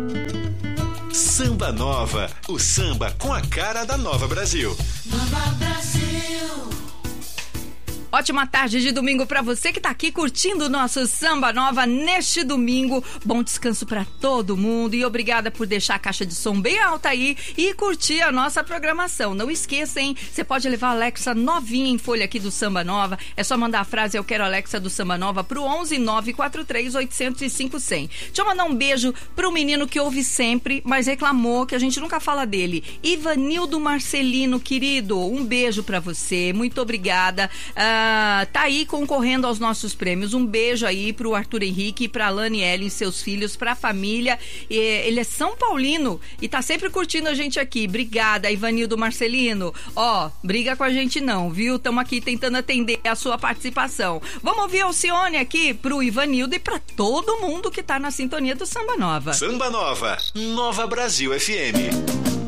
Samba Nova, o samba com a cara da Nova Brasil. Nova Brasil. Ótima tarde de domingo para você que tá aqui curtindo o nosso Samba Nova neste domingo. Bom descanso para todo mundo e obrigada por deixar a caixa de som bem alta aí e curtir a nossa programação. Não esqueça, hein? Você pode levar a Alexa novinha em folha aqui do Samba Nova. É só mandar a frase "Eu quero Alexa" do Samba Nova pro 11 943 805 100. Deixa eu mandar um beijo pro menino que ouve sempre, mas reclamou que a gente nunca fala dele. Ivanildo Marcelino, querido, um beijo para você. Muito obrigada. Tá aí concorrendo aos nossos prêmios. Um beijo aí pro Arthur Henrique, pra Alane Ellen, seus filhos, pra família. Ele é São Paulino e tá sempre curtindo a gente aqui. Obrigada, Ivanildo Marcelino. Briga com a gente não, viu? Estamos aqui tentando atender a sua participação. Vamos ouvir Alcione aqui pro Ivanildo e pra todo mundo que tá na sintonia do Samba Nova. Samba Nova, Nova Brasil FM.